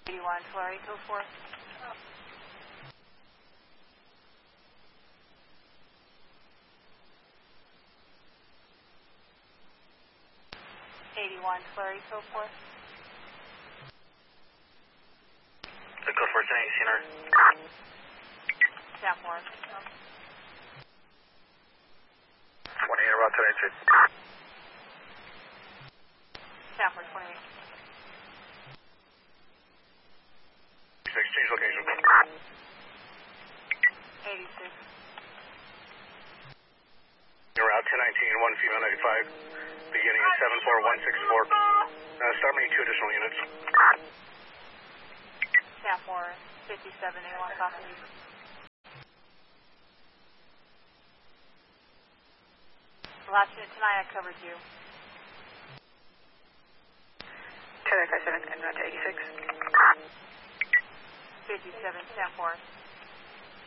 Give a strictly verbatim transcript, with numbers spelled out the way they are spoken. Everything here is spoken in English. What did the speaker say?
eighty-one, Flurry, go for it. eighty-one, Flurry, go for it. Go for ten eight, Center. Down for it. twenty-eight, about ten eight. Down for twenty-eight. Exchange location. eighty-six. You're out ten nineteen, one female ninety-five, beginning at seven four one six four. Uh, start me two additional units. Down for fifty-seven, eighty-one, copy. Last unit tonight, I covered you. two nine five seven, en route to eighty-six. fifty-seven, stand for.